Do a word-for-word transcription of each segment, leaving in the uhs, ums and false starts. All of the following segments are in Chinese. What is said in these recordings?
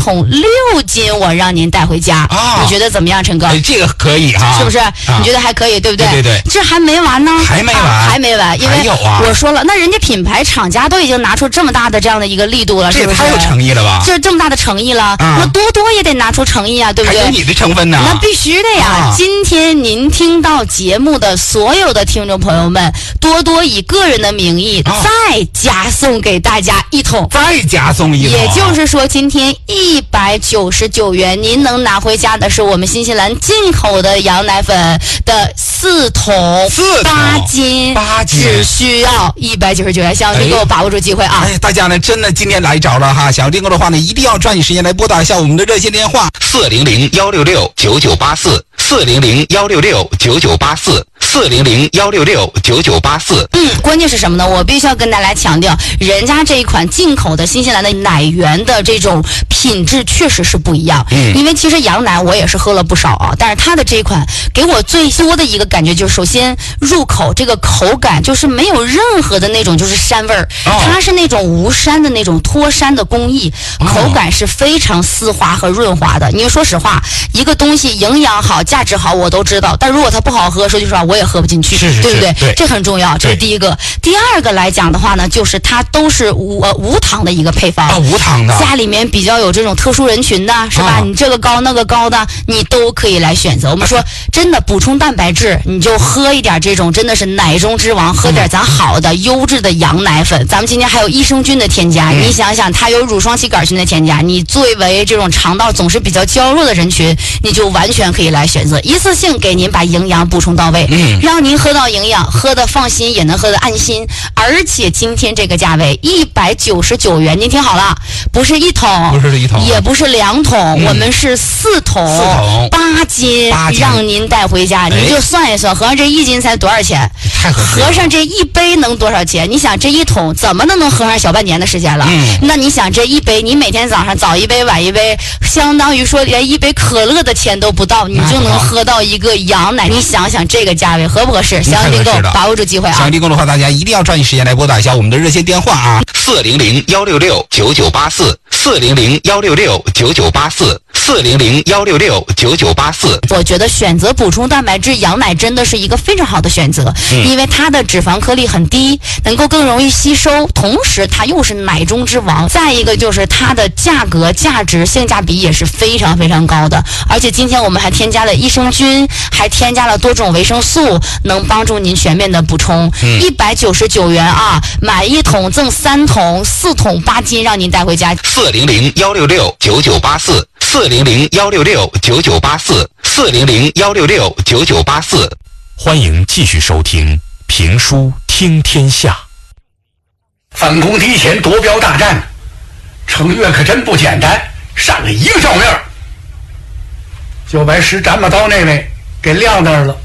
桶六斤，我让您带回家。啊，你觉得怎么样，陈哥？ 哎，这个可以哈， 是不是？ 啊、 你觉得还可以，对不对？ 对对对， 这还没完呢， 还没完， 啊、还没完，因为我说了， 啊、 那人家品牌厂家都已经拿出这么大的这样的一个力度了，是不是？ 这也太有诚意了吧？ 就是这么大的诚意了，啊、那多多也得拿出诚意啊，对不对？ 还有你的成分呢？ 那必须的呀！啊、今天您听到节目的所有的听众朋友们，多多以个人的名义、啊、再加送给大家一桶， 再加送一桶， 也就是说，今天一百九十九元，您能拿回家的是我们新西兰进口的羊奶粉的四桶， 四八斤， 八斤， 只需要一百九十九元，希望您给我把握住机会啊！ 哎，大家呢，真的今天来着了哈，想要订购的话呢，一定要抓紧时间来拨打一下我们的热线电话四零零幺六六九九八四四零零幺六六九九八四四零零幺六六九九八四。 嗯，关键是什么呢？我必须要跟大家强调，人家这一款进口的新西兰的奶源的这种品质确实是不一样。嗯，因为其实羊奶我也是喝了不少啊，但是它的这一款给我最多的一个感觉就是，首先入口这个口感就是没有任何的那种就是膻味儿，哦、它是那种无膻的那种脱膻的工艺，口感是非常丝滑和润滑的。你说实话，一个东西营养好、价值好我都知道，但如果它不好喝，说句实话我也喝不进去， 是是是， 对不对？ 对， 这很重要，这是第一个。第二个来讲的话呢，就是它都是无呃无糖的一个配方啊，无糖的。 家里面比较有这种特殊人群的，是吧？啊、你这个高那个高的，你都可以来选择。我们说真的，补充蛋白质，你就喝一点这种真的是奶中之王，喝点咱好的、嗯、优质的羊奶粉。咱们今天还有益生菌的添加，嗯、你想想，它有乳双歧杆菌的添加，你作为这种肠道总是比较娇弱的人群，你就完全可以来选择，一次性给您把营养补充到位，嗯，让您喝到营养，喝得放心，也能喝得安心。而且今天这个价位一百九十九元，您听好了，不是一桶， 不是一桶， 也不是两桶，嗯、我们是四桶， 四桶八斤， 八斤让您带回家，您就算一算，合上这一斤才多少钱？ 太合适了。 合上这一杯能多少钱？你想这一桶怎么都能喝上小半年的时间了？嗯，那你想这一杯，你每天早上早一杯晚一杯，相当于说连一杯可乐的钱都不到，你就能喝到一个羊奶。你想想这个价位合不合适？想要订购，把握住机会啊！ 想要订购的话，大家一定要抓紧时间来拨打一下我们的热线电话啊，四零零幺六六九九八四四零零幺六六九九八四四零零幺六六九九八四。 我觉得选择补充蛋白质羊奶真的是一个非常好的选择，嗯、因为它的脂肪颗粒很低，能够更容易吸收，同时它又是奶中之王。再一个就是它的价格、价值、性价比也是非常非常高的。而且今天我们还添加了益生菌，还添加了多种维生素，能帮助您全面的补充。一百九十九元啊，买一桶赠三桶，四桶八斤，让您带回家。 四零零幺六六九九八四四零零幺六六九九八四四零零幺六六九九八四。 欢迎继续收听评书听天下。 反攻提前夺标大战，程越可真不简单，上了一个照面，就把使斩马刀那位给撂那儿了。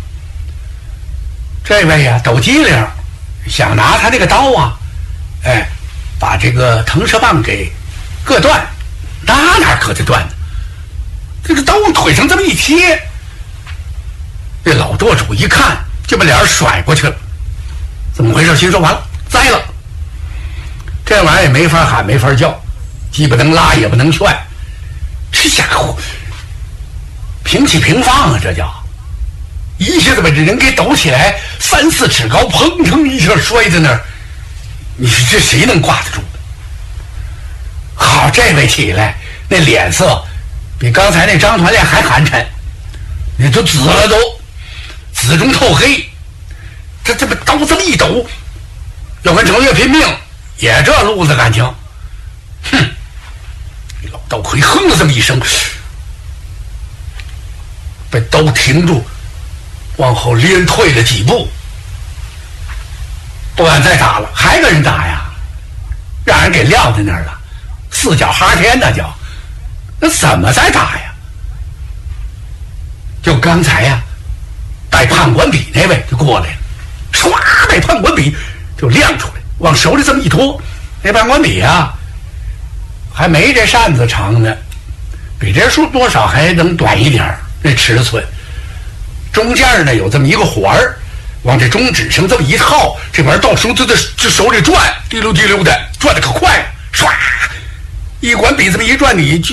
这位呀，抖机灵，想拿他这个刀啊，哎，把这个腾蛇棒给割断，那哪可得断呢？这个刀往腿上这么一贴，这老舵主一看就把脸甩过去了，怎么回事？心说完了，栽了。这玩意儿也没法喊，没法叫，既不能拉，也不能劝，这家伙平起平放啊，这叫一下子把这人给抖起来，三四尺高，砰砰一下摔在那儿。你说这谁能挂得住？好，这位起来，那脸色比刚才那张团练还寒碜，那都紫了都，紫中透黑。这这把刀这么一抖，要跟程越拼命，也这路子感情。哼！老刀魁哼了这么一声，把刀停住，往后连退了几步，不敢再打了，还跟人打呀，让人给撂在那儿了，四脚哈天那叫，那怎么再打呀？就刚才呀，带判官笔那位就过来了，唰，把判官笔就亮出来，往手里这么一托，那判官笔啊，还没这扇子长呢，比这书多少还能短一点那尺寸。中间呢有这么一个环儿，往这中指上这么一套，这玩意儿到时候就在这手里转，滴溜滴溜的转的可快了，唰，一管笔这么一转，你